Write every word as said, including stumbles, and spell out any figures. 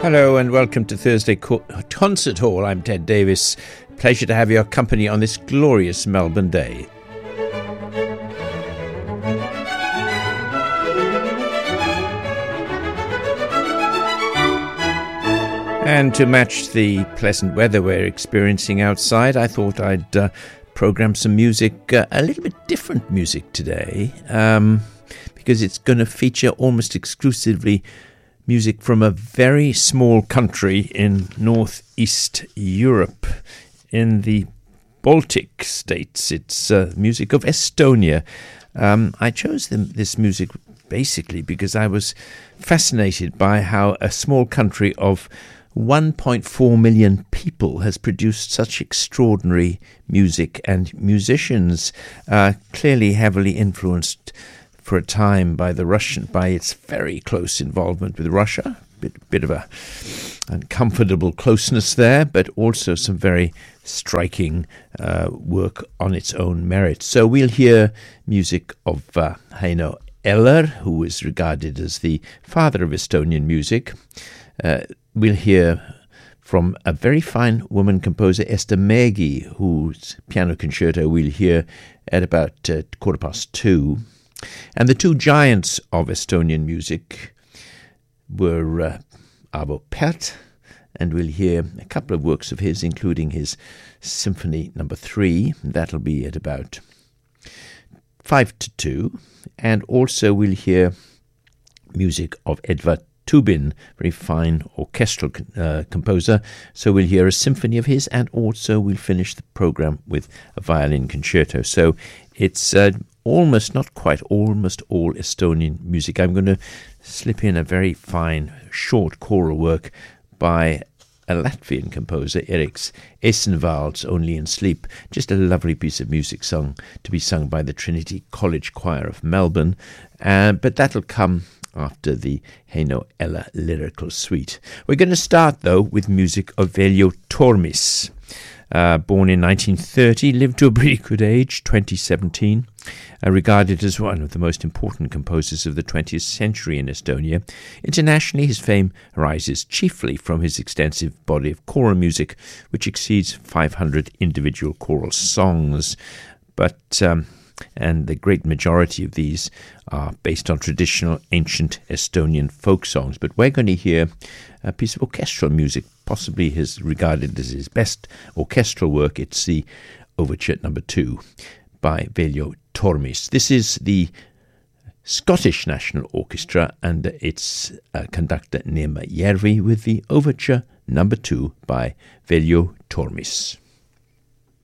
Hello and welcome to Thursday Co- Concert Hall. I'm Ted Davis. Pleasure to have your company on this glorious Melbourne day. And to match the pleasant weather we're experiencing outside, I thought I'd uh, program some music, uh, a little bit different music today, um, because it's going to feature almost exclusively music from a very small country in northeast Europe, in the Baltic states. It's uh, music of Estonia. Um, I chose them, this music basically because I was fascinated by how a small country of one point four million people has produced such extraordinary music and musicians, uh, clearly heavily influenced for a time by the Russian, by its very close involvement with Russia. Bit, bit of a uncomfortable closeness there, but also some very striking uh, work on its own merit. So we'll hear music of uh, Heino Eller, who is regarded as the father of Estonian music. Uh, we'll hear from a very fine woman composer, Ester Mägi, whose piano concerto we'll hear at about uh, quarter past two. And the two giants of Estonian music were uh, Arvo Pärt, and we'll hear a couple of works of his, including his Symphony Number Three. That'll be at about five to two. And also we'll hear music of Edvard Tubin, very fine orchestral uh, composer. So we'll hear a symphony of his, and also we'll finish the program with a violin concerto. So it's uh, almost, not quite, almost all Estonian music. I'm going to slip in a very fine, short choral work by a Latvian composer, Eriks Esenvalds, Only in Sleep. Just a lovely piece of music sung to be sung by the Trinity College Choir of Melbourne. Uh, but that'll come after the Heino Eller lyrical suite. We're going to start, though, with music of Veljo Tormis. Uh, born in nineteen thirty, lived to a pretty good age, twenty seventeen, uh, regarded as one of the most important composers of the twentieth century in Estonia. Internationally, his fame arises chiefly from his extensive body of choral music, which exceeds five hundred individual choral songs. But um, and the great majority of these are based on traditional ancient Estonian folk songs. But we're going to hear a piece of orchestral music, possibly his regarded as his best orchestral work. It's the Overture Number Two by Veljo Tormis. This is the Scottish National Orchestra, and its uh, conductor Neema Järvi with the Overture Number Two by Veljo Tormis.